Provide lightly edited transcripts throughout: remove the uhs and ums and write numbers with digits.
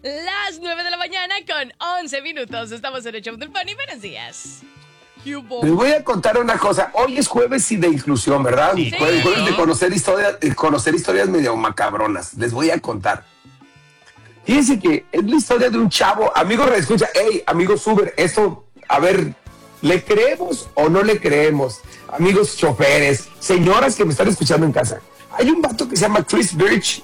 Las 9 de la mañana con 11 minutos. Estamos en el show del Pony. Buenos días. Les voy a contar una cosa. Hoy es jueves y de inclusión, ¿verdad? Sí. Jueves de conocer historias medio macabronas. Les voy a contar. Fíjense que es la historia de un chavo. Amigo, reescucha. Hey, amigo Uber, esto, a ver, ¿le creemos o no le creemos? Amigos choferes, señoras que me están escuchando en casa. Hay un vato que se llama Chris Birch.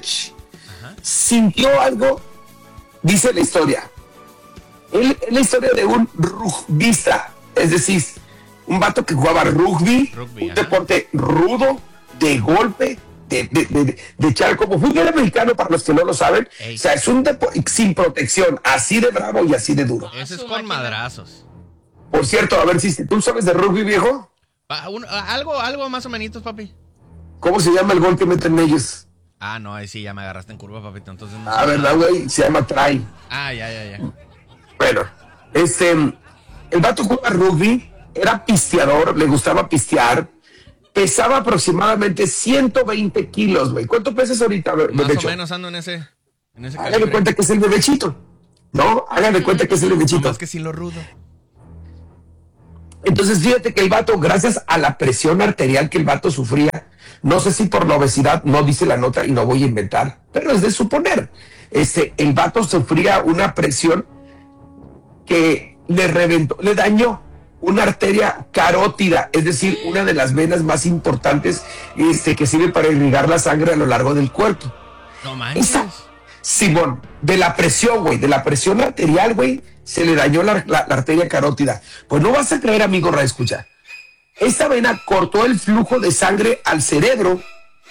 Sintió algo, dice la historia. Es la historia de un rugbista. Es decir, un vato que jugaba rugby, un deporte rudo, de golpe, de echar como fútbol americano para los que no lo saben. O sea, es un deporte sin protección, así de bravo y así de duro. Ese es con madrazos. Por cierto, a ver si tú sabes de rugby, viejo. Algo más o menos, papi. ¿Cómo se llama el gol que meten ellos? Ah, no, ahí sí, ya me agarraste en curva, papito. Entonces no ¿Verdad, güey? Se llama try. Ah, ya. Bueno, el vato jugaba rugby, era pisteador, le gustaba pistear, pesaba aproximadamente 120 kilos, güey. ¿Cuánto pesas ahorita, Más Bebecho? o menos ando en ese Háganle calibre. cuenta que es el bebechito, ¿no? Háganle cuenta que es el bebechito. Más que sin lo rudo. Entonces, fíjate que el vato, gracias a la presión arterial que el vato sufría, no sé si por la obesidad, no dice la nota y no voy a inventar, pero es de suponer. El vato sufría una presión que le reventó, le dañó una arteria carótida, es decir, una de las venas más importantes que sirve para irrigar la sangre a lo largo del cuerpo. No manches. Simón, de la presión, güey, de la presión arterial, güey, se le dañó la arteria carótida. Pues no vas a creer, amigo, escucha. Esta vena cortó el flujo de sangre al cerebro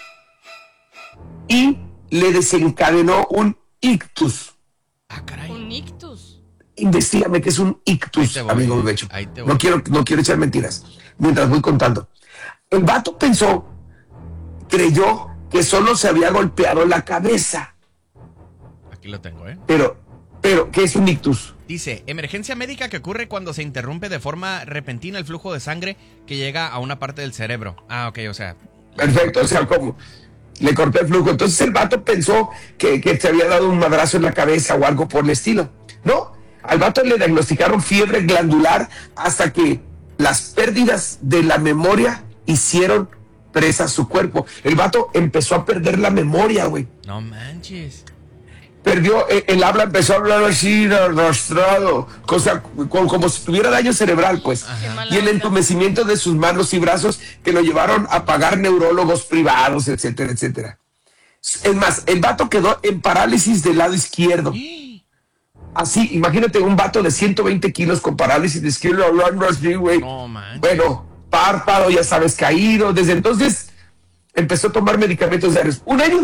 y le desencadenó un ictus. Ah, caray. Un ictus. Investígame qué es un ictus, amigo Becho. No quiero echar mentiras mientras voy contando. El vato creyó que solo se había golpeado la cabeza. Aquí lo tengo, ¿eh? Pero, ¿qué es un ictus? Dice, emergencia médica que ocurre cuando se interrumpe de forma repentina el flujo de sangre que llega a una parte del cerebro. Ah, ok, o sea. Perfecto, o sea, como le corté el flujo. Entonces el vato pensó que se había dado un madrazo en la cabeza o algo por el estilo. No, al vato le diagnosticaron fiebre glandular hasta que las pérdidas de la memoria hicieron presa su cuerpo. El vato empezó a perder la memoria, güey. No manches. Perdió el habla, empezó a hablar así, arrastrado, como si tuviera daño cerebral, pues. Y el entumecimiento de sus manos y brazos que lo llevaron a pagar neurólogos privados, etcétera, etcétera. Es más, el vato quedó en parálisis del lado izquierdo. Así, imagínate un vato de 120 kilos con parálisis de izquierdo hablando así, güey. No manches. Bueno, párpado, ya sabes, caído. Desde entonces empezó a tomar medicamentos diarios. Un año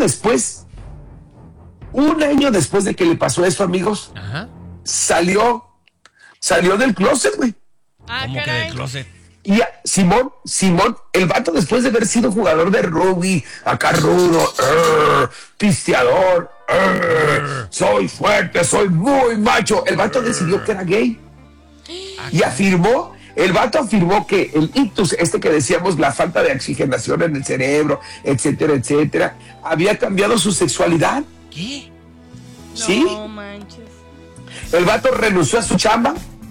después de que le pasó esto, amigos, salió del closet, güey. ¿Cómo que del closet? Y Simón, el vato, después de haber sido jugador de rugby, acá rudo, pisteador, soy fuerte, soy muy macho, el vato decidió que era gay. Y el vato afirmó que el ictus, que decíamos, la falta de oxigenación en el cerebro, etcétera, etcétera, había cambiado su sexualidad. ¿Qué? ¿Sí? No manches. El vato renunció a su chamba,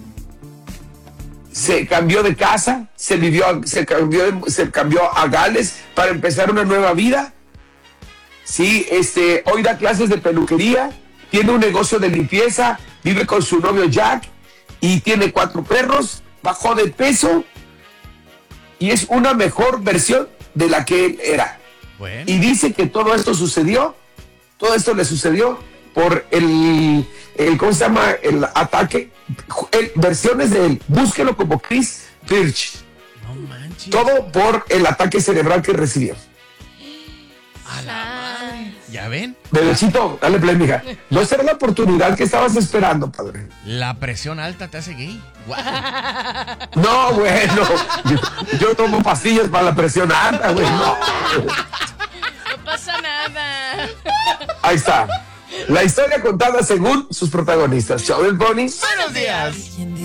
se cambió de casa, se cambió a Gales para empezar una nueva vida. Sí, hoy da clases de peluquería, tiene un negocio de limpieza, vive con su novio Jack y tiene 4 perros, bajó de peso y es una mejor versión de la que él era. Bueno. Y dice que todo esto le sucedió por el ¿cómo se llama? El ataque, versiones de él, búsquelo como Chris Birch. No manches. Todo por el ataque cerebral que recibió. A la madre. ¿Ya ven? Bebecito, dale play, mija. No será la oportunidad que estabas esperando, padre. La presión alta te hace gay. Wow. No, bueno. Yo tomo pastillas para la presión alta, güey. No. No pasa nada. Ahí está. La historia contada según sus protagonistas. Chao del Pony. Buenos días.